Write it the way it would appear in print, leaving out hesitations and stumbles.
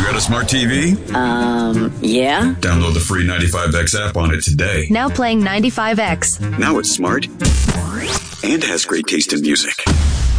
got a smart TV? Yeah. Download the free 95X app on it today. Now playing 95X. Now it's smart and has great taste in music.